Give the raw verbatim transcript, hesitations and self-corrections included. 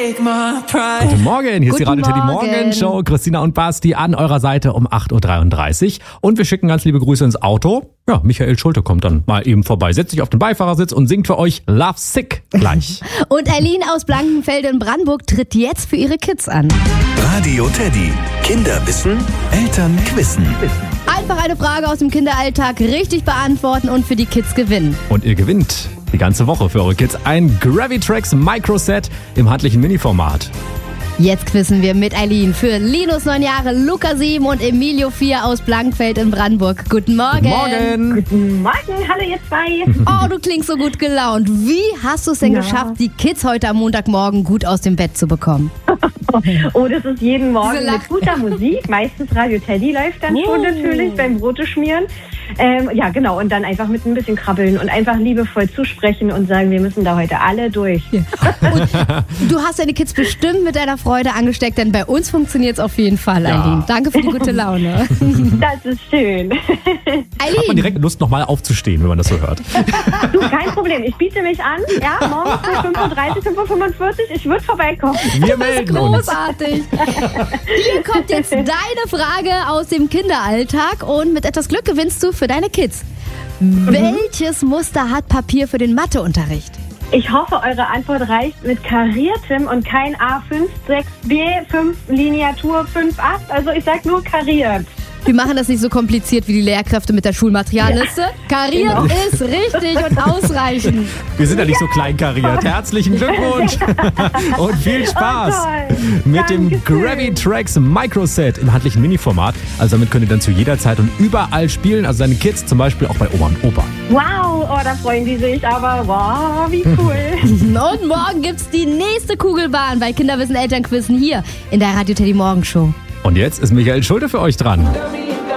Guten Morgen, hier ist die Radio Teddy Morgen Show. Christina und Basti an eurer Seite um acht Uhr dreiunddreißig. Und wir schicken ganz liebe Grüße ins Auto. Ja, Michael Schulte kommt dann mal eben vorbei, setzt sich auf den Beifahrersitz und singt für euch Love Sick gleich. Und Eileen aus Blankenfeld in Brandenburg tritt jetzt für ihre Kids an. Radio Teddy. Kinder wissen, Eltern quissen. Einfach eine Frage aus dem Kinderalltag richtig beantworten und für die Kids gewinnen. Und ihr gewinnt die ganze Woche für eure Kids ein Gravitrax Microset im handlichen Mini-Format. Jetzt quissen wir mit Eileen für Linus neun Jahre, Luca sieben und Emilio vier aus Blankenfeld in Brandenburg. Guten Morgen. Guten Morgen. Guten Morgen, hallo ihr zwei. Oh, du klingst so gut gelaunt. Wie hast du es denn Ja. geschafft, die Kids heute am Montagmorgen gut aus dem Bett zu bekommen? Oh, das ist jeden Morgen Diese mit Lach- guter Musik. Meistens Radio Teddy läuft dann schon Oh. natürlich beim Brote schmieren. Ähm, ja, genau. Und dann einfach mit ein bisschen krabbeln und einfach liebevoll zusprechen und sagen, wir müssen da heute alle durch. Und du hast deine Kids bestimmt mit deiner Freude angesteckt, denn bei uns funktioniert es auf jeden Fall, Ja. Eileen. Danke für die gute Laune. Das ist schön. Hat man Eileen, direkt Lust, nochmal aufzustehen, wenn man das so hört. Du, kein Problem. Ich biete mich an. Ja, morgens um fünf Uhr dreißig, fünf Uhr fünfundvierzig. Ich würde vorbeikommen. Wir melden uns. großartig. Hier kommt jetzt deine Frage aus dem Kinderalltag und mit etwas Glück gewinnst du für deine Kids. Welches Muster hat Papier für den Matheunterricht? Ich hoffe, eure Antwort reicht mit kariertem und kein A fünf, sechs B, fünf Lineatur fünf, acht. Also ich sag nur kariert. Wir machen das nicht so kompliziert wie die Lehrkräfte mit der Schulmaterialliste. Kariert Genau. ist richtig und ausreichend. Wir sind ja nicht so kleinkariert. Herzlichen Glückwunsch und viel Spaß Oh, toll. mit dem Dankeschön. Gravitrax Microset im handlichen Mini-Format. Also damit könnt ihr dann zu jeder Zeit und überall spielen. Also deine Kids zum Beispiel auch bei Oma und Opa. Wow, oh, da freuen die sich aber. Wow, wie cool. Und morgen gibt's die nächste Kugelbahn bei Kinderwissen Elternquizzen hier in der Radio Teddy Morgen Show. Und jetzt ist Michael Schulte für euch dran.